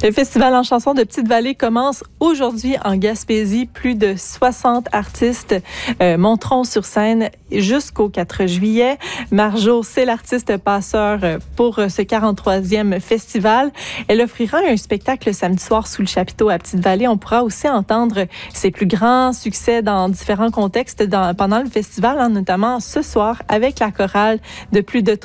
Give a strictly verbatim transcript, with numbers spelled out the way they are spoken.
Le Festival en chanson de Petite-Vallée commence aujourd'hui en Gaspésie. Plus de soixante artistes euh, monteront sur scène jusqu'au quatre juillet. Marjo, c'est l'artiste passeur pour ce quarante-troisième festival. Elle offrira un spectacle samedi soir sous le chapiteau à Petite-Vallée. On pourra aussi entendre ses plus grands succès dans différents contextes dans, pendant le festival, hein, notamment ce soir avec la chorale de plus de